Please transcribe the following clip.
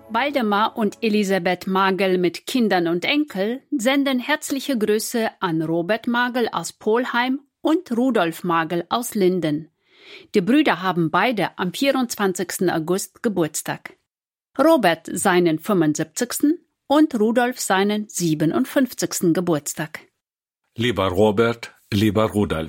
Waldemar und Elisabeth Magel mit Kindern und Enkel senden herzliche Grüße an Robert Magel aus Polheim und Rudolf Magel aus Linden. Die Brüder haben beide am 24. August Geburtstag. Robert seinen 75. und Rudolf seinen 57. Geburtstag. Lieber Robert, lieber Rudolf,